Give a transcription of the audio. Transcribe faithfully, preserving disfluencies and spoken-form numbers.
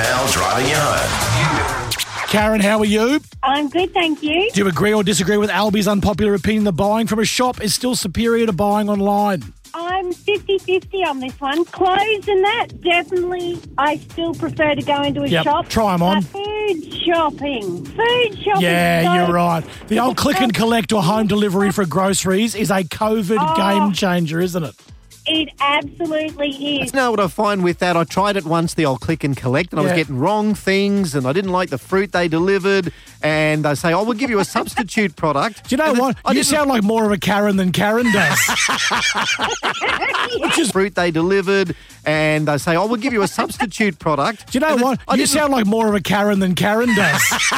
Al driving you home. Karen, how are you? I'm good, thank you. Do you agree or disagree with Albie's unpopular opinion that buying from a shop is still superior to buying online? I'm fifty-fifty on this one. Clothes and that, definitely, I still prefer to go into a Yep, shop. try 'em on. But food shopping. Food shopping. Yeah, so- you're right. The old click and collect or home delivery for groceries is a COVID Oh. game changer, isn't it? It absolutely is. You know what I find with that? I tried it once, the old click and collect, and I was Yeah. getting wrong things, and I didn't like the fruit they delivered. And they say, "Oh, we'll give you a substitute product." Do you know And what? I You didn't- sound like more of a Karen than Karen does. Which is fruit they delivered, and they say, "Oh, we'll give you a substitute product." Do you know And what? I You didn't- sound like more of a Karen than Karen does.